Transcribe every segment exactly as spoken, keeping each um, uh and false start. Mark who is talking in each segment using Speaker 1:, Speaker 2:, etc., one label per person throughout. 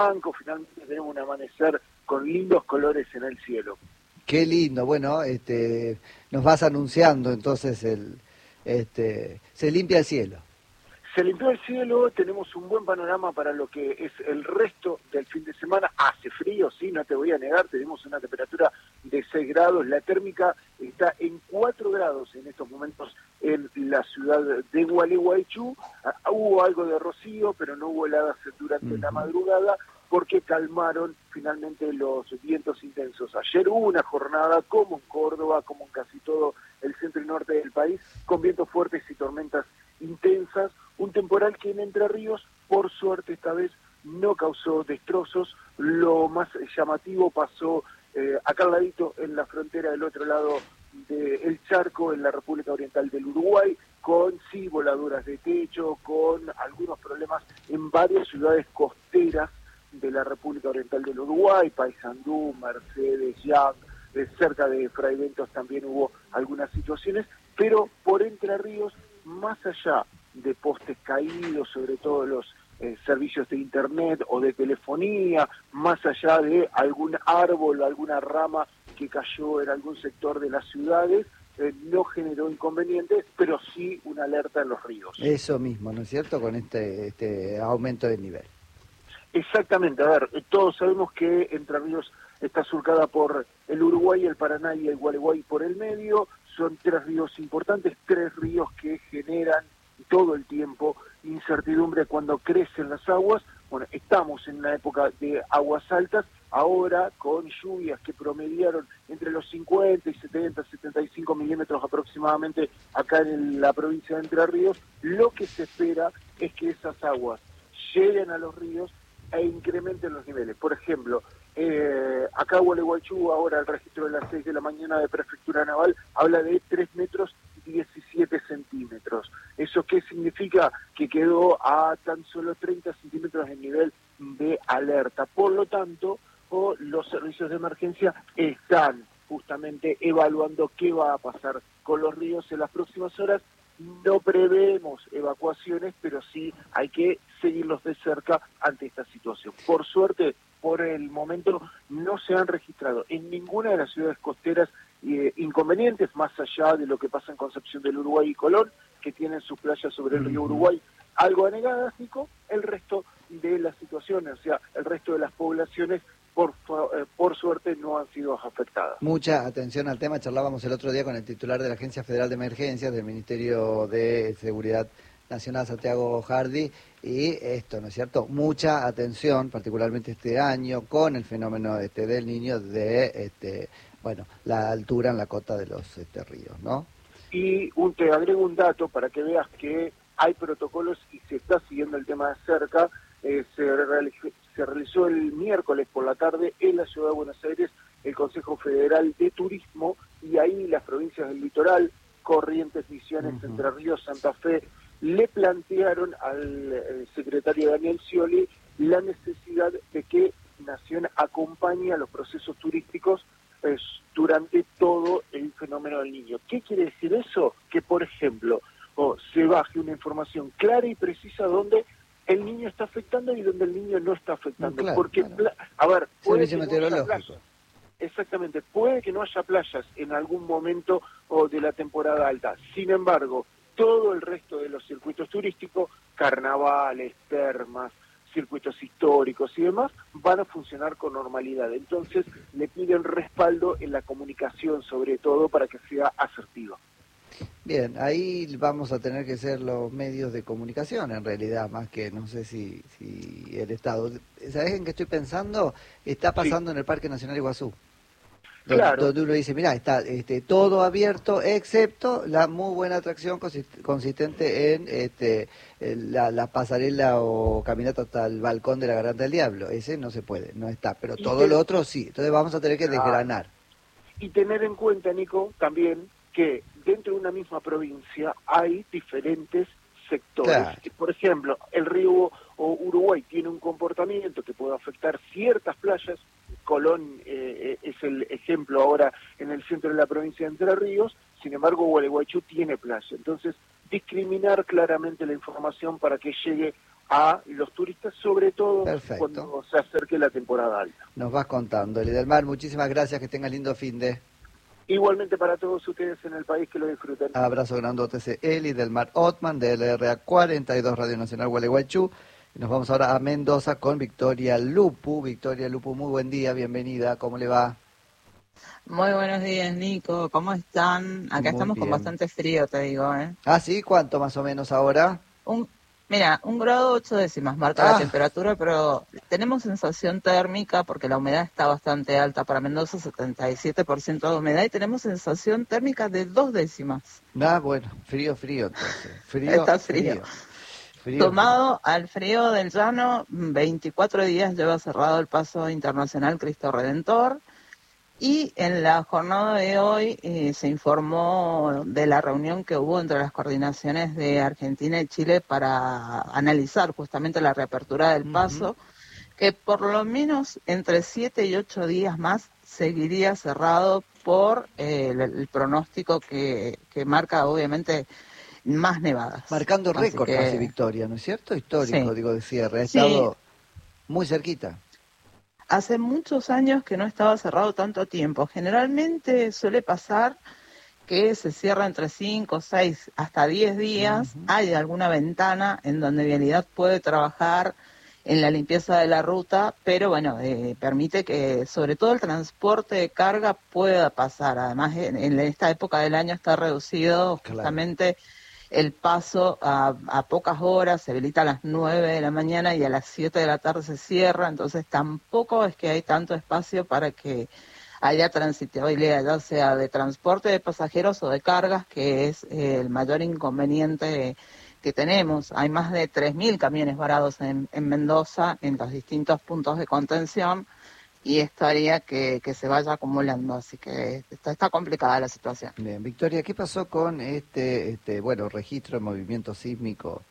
Speaker 1: blanco, finalmente tenemos un amanecer con lindos colores en el cielo.
Speaker 2: Qué lindo, bueno, este, nos vas anunciando entonces el, este, se limpia el cielo.
Speaker 1: Se limpió el cielo, tenemos un buen panorama para lo que es el resto del fin de semana. Hace frío, sí, no te voy a negar, tenemos una temperatura de seis grados, la térmica está en cuatro grados en estos momentos en la ciudad de Gualeguaychú. Ah, hubo algo de rocío, pero no hubo heladas durante uh-huh. la madrugada, porque calmaron finalmente los vientos intensos. Ayer hubo una jornada, como en Córdoba, como en casi todo el centro y norte del país, con vientos fuertes y tormentas intensas, un temporal que en Entre Ríos, por suerte esta vez, no causó destrozos. Lo más llamativo pasó eh, acá al ladito, en la frontera del otro lado del charco, en la República Oriental del Uruguay, con sí voladuras de techo, con algunos problemas en varias ciudades costeras de la República Oriental del Uruguay, Paysandú, Mercedes, Yang, eh, cerca de Fray Bentos también hubo algunas situaciones, pero por Entre Ríos, más allá de postes caídos, sobre todo los eh, servicios de internet o de telefonía, más allá de algún árbol, alguna rama que cayó en algún sector de las ciudades, eh, no generó inconvenientes, pero sí una alerta en los ríos.
Speaker 2: Eso mismo, ¿no es cierto?, con este, este aumento de nivel.
Speaker 1: Exactamente, a ver, todos sabemos que Entre Ríos está surcada por el Uruguay, el Paraná y el Gualeguay por el medio. Son tres ríos importantes, tres ríos que generan todo el tiempo incertidumbre cuando crecen las aguas. Bueno, estamos en una época de aguas altas, ahora con lluvias que promediaron entre los cincuenta y setenta, setenta y cinco milímetros aproximadamente acá en la provincia de Entre Ríos. Lo que se espera es que esas aguas lleguen a los ríos e incrementen los niveles. Por ejemplo, eh, acá Gualeguaychú, ahora el registro de las seis de la mañana de Prefectura Naval, habla de tres metros diecisiete centímetros. ¿Eso qué significa? Que quedó a tan solo treinta centímetros de nivel de alerta. Por lo tanto, oh, los servicios de emergencia están justamente evaluando qué va a pasar con los ríos en las próximas horas. No prevemos evacuaciones, pero sí hay que seguirlos de cerca ante esta situación. Por suerte, por el momento, no se han registrado en ninguna de las ciudades costeras eh, inconvenientes, más allá de lo que pasa en Concepción del Uruguay y Colón, que tienen sus playas sobre el río Uruguay, algo anegásico. El resto de las situaciones, o sea, el resto de las poblaciones, Por, por suerte no han sido afectadas.
Speaker 2: Mucha atención al tema. Charlábamos el otro día con el titular de la Agencia Federal de Emergencias del Ministerio de Seguridad Nacional, Santiago Hardy, y esto, ¿no es cierto? Mucha atención, particularmente este año, con el fenómeno este del niño de, este, bueno, la altura en la cota de los este, ríos, ¿no?
Speaker 1: Y un, te agrego un dato para que veas que hay protocolos y se está siguiendo el tema de cerca. Eh, se realizó Se realizó el miércoles por la tarde en la ciudad de Buenos Aires el Consejo Federal de Turismo, y ahí las provincias del litoral, Corrientes, Misiones, uh-huh. Entre Ríos, Santa Fe, le plantearon al secretario Daniel Scioli la necesidad de que Nación acompañe a los procesos turísticos eh, durante todo el fenómeno del niño. ¿Qué quiere decir eso? Que, por ejemplo, oh, se baje una información clara y precisa donde el niño está afectando y donde el niño no está afectando.
Speaker 2: Claro,
Speaker 1: porque,
Speaker 2: claro.
Speaker 1: a ver, puede que no
Speaker 2: haya
Speaker 1: playas. Exactamente, puede que no haya playas en algún momento o de la temporada alta. Sin embargo, todo el resto de los circuitos turísticos, carnavales, termas, circuitos históricos y demás, van a funcionar con normalidad. Entonces, le piden respaldo en la comunicación, sobre todo, para que sea asertiva.
Speaker 2: Bien, ahí vamos a tener que ser los medios de comunicación, en realidad, más que, no sé si, si el Estado. ¿Sabés en qué estoy pensando? Está pasando sí. en el Parque Nacional Iguazú. Donde,
Speaker 1: claro.
Speaker 2: donde uno dice, mirá, está este, todo abierto, excepto la muy buena atracción consistente en este, la, la pasarela o caminata hasta el balcón de la Garganta del Diablo. Ese no se puede, no está, pero y todo ten... lo otro sí. Entonces vamos a tener que claro. desgranar.
Speaker 1: Y tener en cuenta, Nico, también que dentro de una misma provincia hay diferentes sectores. Claro. Por ejemplo, el río o Uruguay tiene un comportamiento que puede afectar ciertas playas. Colón eh, es el ejemplo ahora en el centro de la provincia de Entre Ríos. Sin embargo, Gualeguaychú tiene playa. Entonces, discriminar claramente la información para que llegue a los turistas, sobre todo
Speaker 2: Perfecto.
Speaker 1: cuando se acerque la temporada alta.
Speaker 2: Nos vas contando. Eli del Mar, muchísimas gracias, que tengas lindo fin de...
Speaker 1: Igualmente para todos ustedes en el país, que lo disfruten.
Speaker 2: Abrazo grandote, ese Eli del Mar Otman, de L R A cuarenta y dos Radio Nacional Gualeguaychú. Y nos vamos ahora a Mendoza con Victoria Lupu. Victoria Lupu, muy buen día, bienvenida, ¿cómo le va?
Speaker 3: Muy buenos días, Nico, ¿cómo están? Acá
Speaker 2: Muy
Speaker 3: estamos
Speaker 2: bien.
Speaker 3: con bastante frío, te digo, ¿eh?
Speaker 2: Ah, ¿sí? ¿Cuánto más o menos ahora?
Speaker 3: Un, mira, un grado ocho décimas marca
Speaker 2: Ah.
Speaker 3: la temperatura, pero tenemos sensación térmica porque la humedad está bastante alta. Para Mendoza, setenta y siete por ciento de humedad, y tenemos sensación térmica de dos décimas.
Speaker 2: Ah, bueno, frío, frío entonces. Frío,
Speaker 3: Está frío.
Speaker 2: Frío.
Speaker 3: Tomado al frío del llano, veinticuatro días lleva cerrado el paso internacional Cristo Redentor. Y en la jornada de hoy eh, se informó de la reunión que hubo entre las coordinaciones de Argentina y Chile para analizar justamente la reapertura del paso, uh-huh. que por lo menos entre siete y ocho días más seguiría cerrado por eh, el, el pronóstico que, que marca obviamente más nevadas.
Speaker 2: Marcando récord
Speaker 3: que...
Speaker 2: casi, Victoria, ¿no es cierto? Histórico, sí. digo, de cierre. Ha
Speaker 3: sí.
Speaker 2: estado muy cerquita.
Speaker 3: Hace muchos años que no estaba cerrado tanto tiempo. Generalmente suele pasar que se cierra entre cinco, seis, hasta diez días. Uh-huh. Hay alguna ventana en donde Vialidad puede trabajar en la limpieza de la ruta, pero bueno, eh, permite que sobre todo el transporte de carga pueda pasar. Además, en, en esta época del año está reducido claro. justamente el paso a, a pocas horas, se habilita a las nueve de la mañana y a las siete de la tarde se cierra, entonces tampoco es que hay tanto espacio para que haya transitabilidad, ya sea de transporte de pasajeros o de cargas, que es eh, el mayor inconveniente que tenemos. Hay más de tres mil camiones varados en, en Mendoza, en los distintos puntos de contención, y esto haría que, que se vaya acumulando, así que está, está complicada la situación.
Speaker 2: Bien, Victoria, ¿qué pasó con este, este bueno, registro de movimiento sísmico?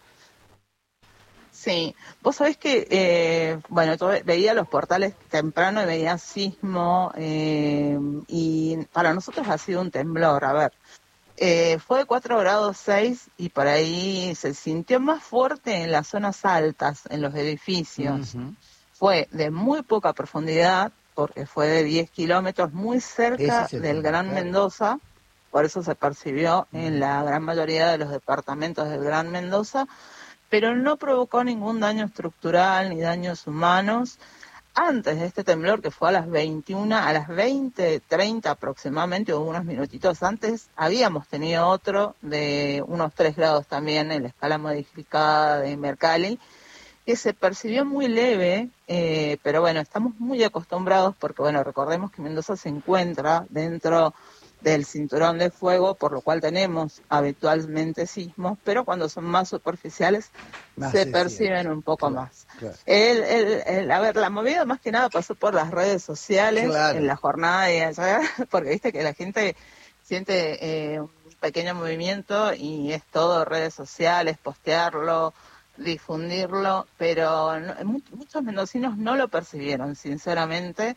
Speaker 3: Sí, vos sabés que, eh, bueno, yo veía los portales temprano y veía sismo, eh, y para nosotros ha sido un temblor, a ver, eh, fue de cuatro grados seis y por ahí se sintió más fuerte en las zonas altas, en los edificios. Uh-huh. Fue de muy poca profundidad, porque fue de diez kilómetros, muy cerca del tema, Gran claro. Mendoza, por eso se percibió uh-huh. en la gran mayoría de los departamentos del Gran Mendoza, pero no provocó ningún daño estructural ni daños humanos. Antes de este temblor, que fue a las veintiuna, a las veinte treinta aproximadamente, o unos minutitos antes, habíamos tenido otro de unos tres grados también en la escala modificada de Mercalli, que se percibió muy leve, eh, pero bueno, estamos muy acostumbrados porque, bueno, recordemos que Mendoza se encuentra dentro del cinturón de fuego, por lo cual tenemos habitualmente sismos, pero cuando son más superficiales más se perciben un poco claro, más. Claro. El, el, el, a ver, la movida más que nada pasó por las redes sociales claro. en la jornada de ayer, porque viste que la gente siente eh, un pequeño movimiento y es todo redes sociales, postearlo, difundirlo, pero no, muchos mendocinos no lo percibieron, sinceramente,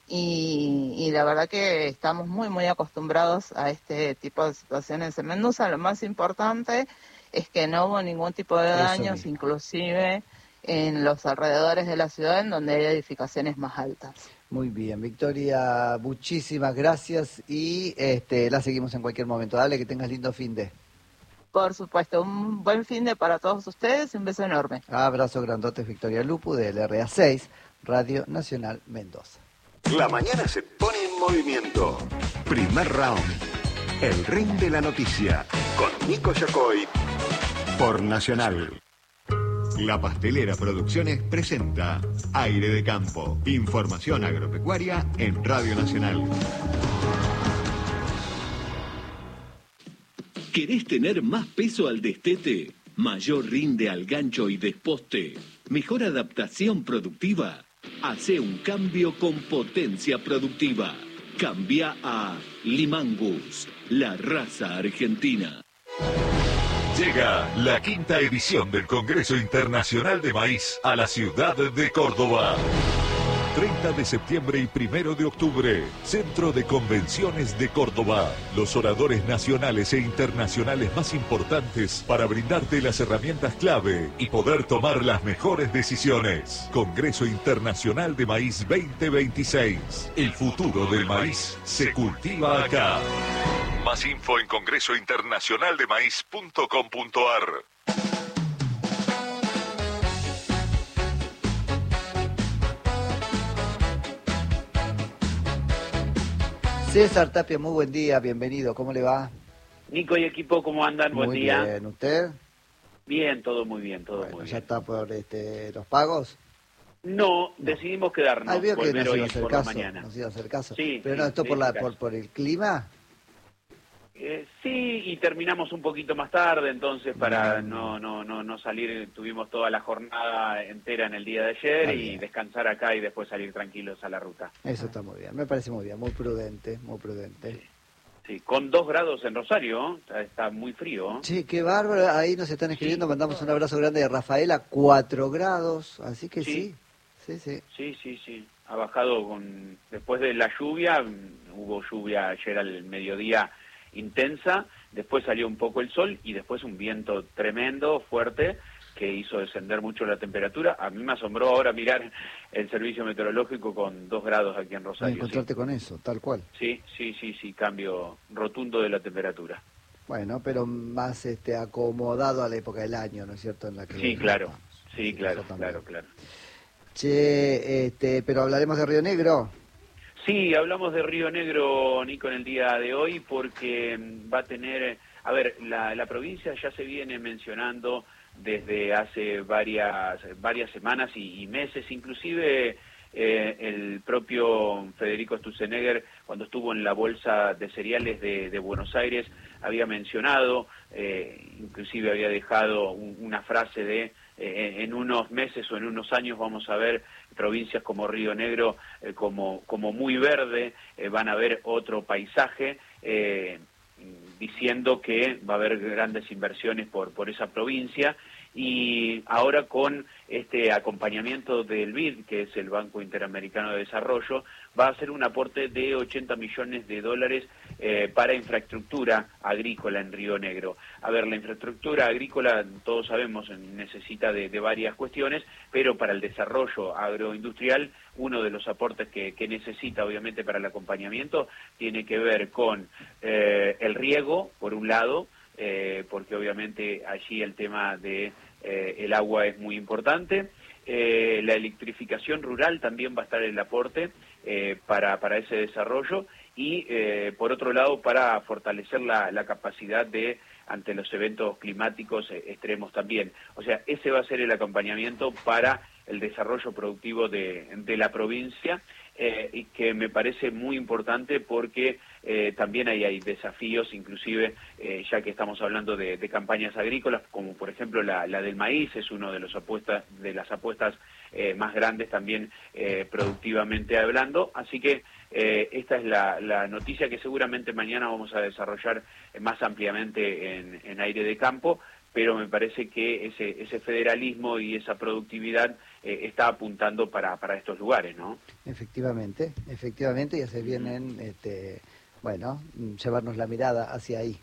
Speaker 3: y, y la verdad que estamos muy, muy acostumbrados a este tipo de situaciones en Mendoza. Lo más importante es que no hubo ningún tipo de daños, inclusive en los alrededores de la ciudad, en donde hay edificaciones más altas.
Speaker 2: Muy bien, Victoria, muchísimas gracias y este, la seguimos en cualquier momento. Dale, que tengas lindo fin de...
Speaker 3: Por supuesto, un buen fin de para todos ustedes y un beso enorme.
Speaker 2: Abrazo grandote, Victoria Lupu, de L R A seis, Radio Nacional Mendoza.
Speaker 4: La mañana se pone en movimiento. Primer round. El ring de la noticia. Con Nico Yacoy. Por Nacional. La Pastelera Producciones presenta Aire de Campo. Información agropecuaria en Radio Nacional.
Speaker 5: ¿Querés tener más peso al destete? ¿Mayor rinde al gancho y desposte? ¿Mejor adaptación productiva? Hace un cambio con potencia productiva. Cambia a Limangus, la raza argentina.
Speaker 4: Llega la quinta edición del Congreso Internacional de Maíz a la ciudad de Córdoba.
Speaker 6: treinta de septiembre y primero de octubre, Centro de Convenciones de Córdoba. Los oradores nacionales e internacionales más importantes para brindarte las herramientas clave y poder tomar las mejores decisiones. Congreso Internacional de Maíz veinte veintiséis. El futuro del maíz se cultiva acá. Más info en congreso internacional de maíz punto com punto ar.
Speaker 2: César Tapia, muy buen día, bienvenido, ¿cómo le va?
Speaker 7: Nico y equipo, ¿cómo andan? Buen
Speaker 2: muy
Speaker 7: día.
Speaker 2: Muy bien, ¿usted?
Speaker 7: Bien, todo muy bien, todo
Speaker 2: bueno,
Speaker 7: muy bien.
Speaker 2: ¿Ya está por este, los pagos?
Speaker 7: No, decidimos quedarnos,
Speaker 2: Ay, veo que
Speaker 7: volver
Speaker 2: nos
Speaker 7: hoy
Speaker 2: iba a hacer
Speaker 7: por
Speaker 2: caso,
Speaker 7: la mañana.
Speaker 2: Nos iba a hacer caso.
Speaker 7: Sí,
Speaker 2: Pero
Speaker 7: sí,
Speaker 2: no, esto
Speaker 7: sí,
Speaker 2: por, la,
Speaker 7: caso.
Speaker 2: por, por el clima.
Speaker 7: Eh, sí, y terminamos un poquito más tarde, entonces para mm. no, no, no, no salir, tuvimos toda la jornada entera en el día de ayer y descansar acá y después salir tranquilos a la ruta.
Speaker 2: Eso está muy bien, me parece muy bien, muy prudente, muy prudente.
Speaker 7: Sí. Sí, con dos grados en Rosario, está, está muy frío.
Speaker 2: Sí, qué bárbaro, ahí nos están escribiendo, sí. Mandamos un abrazo grande de Rafaela, cuatro grados, así que sí.
Speaker 7: Sí,
Speaker 2: sí, sí.
Speaker 7: Sí, sí, sí, ha bajado con después de la lluvia, hubo lluvia ayer al mediodía intensa, después salió un poco el sol y después un viento tremendo, fuerte, que hizo descender mucho la temperatura. A mí me asombró ahora mirar el servicio meteorológico con dos grados aquí en Rosario.
Speaker 2: Encontrarte
Speaker 7: sí.
Speaker 2: con eso, tal cual.
Speaker 7: Sí, sí, sí, sí, cambio rotundo de la temperatura.
Speaker 2: Bueno, pero más este acomodado a la época del año, ¿no es cierto? En la que
Speaker 7: sí, claro, sí, claro, claro, claro.
Speaker 2: Che, este, pero hablaremos de Río Negro.
Speaker 7: Sí, hablamos de Río Negro, Nico, en el día de hoy, porque va a tener, a ver, la, la provincia ya se viene mencionando desde hace varias varias semanas y, y meses, inclusive eh, el propio Federico Sturzenegger, cuando estuvo en la Bolsa de Cereales de, de Buenos Aires, había mencionado, eh, inclusive había dejado un, una frase de eh, en unos meses o en unos años vamos a ver provincias como Río Negro eh, como, como muy verde, eh, van a ver otro paisaje, eh, diciendo que va a haber grandes inversiones por, por esa provincia, y ahora con este acompañamiento del B I D, que es el Banco Interamericano de Desarrollo, va a hacer un aporte de ochenta millones de dólares eh, para infraestructura agrícola en Río Negro. A ver, la infraestructura agrícola, todos sabemos, necesita de, de varias cuestiones, pero para el desarrollo agroindustrial, uno de los aportes que, que necesita, obviamente, para el acompañamiento, tiene que ver con eh, el riego, por un lado, eh, porque obviamente allí el tema de eh, el agua es muy importante. Eh, la electrificación rural también va a estar el aporte eh, para, para ese desarrollo y, eh, por otro lado, para fortalecer la, la capacidad de ante los eventos climáticos eh, extremos también. O sea, ese va a ser el acompañamiento para el desarrollo productivo de, de la provincia, eh, y que me parece muy importante porque eh, también ahí hay desafíos, inclusive eh, ya que estamos hablando de, de campañas agrícolas, como por ejemplo la, la del maíz, es uno de los apuestas de las apuestas eh, más grandes también eh, productivamente hablando, así que eh, esta es la, la noticia que seguramente mañana vamos a desarrollar más ampliamente en, en Aire de Campo, pero me parece que ese, ese federalismo y esa productividad eh, está apuntando para, para estos lugares, ¿no?
Speaker 2: Efectivamente, efectivamente, y se vienen, este, bueno, llevarnos la mirada hacia ahí.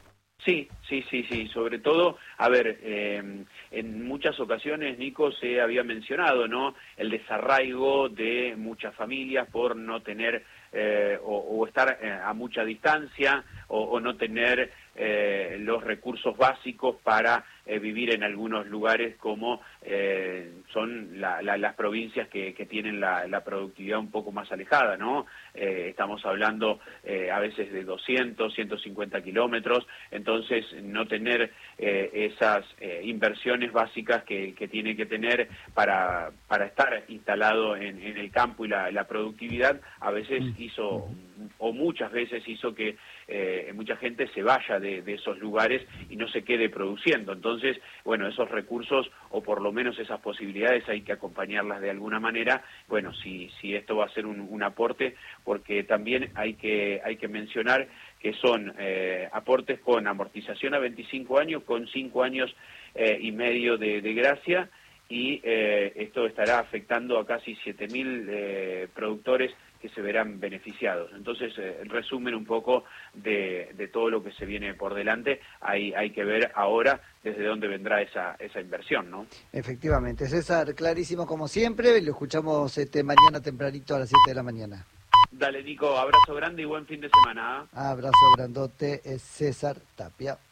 Speaker 7: Sí, sí, sí, sí, sobre todo, a ver, eh, en muchas ocasiones, Nico, se había mencionado, ¿no?, el desarraigo de muchas familias por no tener eh, o, o estar eh, a mucha distancia o, o no tener eh, los recursos básicos para eh, vivir en algunos lugares como eh, son la, la, las provincias que, que tienen la, la productividad un poco más alejada, ¿no? Eh, estamos hablando eh, a veces de doscientos, ciento cincuenta kilómetros, entonces no tener eh, esas eh, inversiones básicas que, que tiene que tener para, para estar instalado en, en el campo y la, la productividad, a veces hizo, o muchas veces hizo que eh, mucha gente se vaya de, de esos lugares y no se quede produciendo. Entonces, bueno, esos recursos, o por lo menos esas posibilidades, hay que acompañarlas de alguna manera. Bueno, si, si esto va a ser un, un aporte, porque también hay que, hay que mencionar que son eh, aportes con amortización a veinticinco años, con cinco años eh, y medio de, de gracia, y eh, esto estará afectando a casi siete mil eh, productores que se verán beneficiados. Entonces, eh, resumen un poco de, de todo lo que se viene por delante, hay, hay que ver ahora desde dónde vendrá esa, esa inversión, ¿no?
Speaker 2: Efectivamente. César, clarísimo como siempre, lo escuchamos este mañana tempranito a las siete de la mañana.
Speaker 7: Dale, Nico, abrazo grande y buen fin de semana. ¿eh?
Speaker 2: Abrazo grandote, es César Tapia.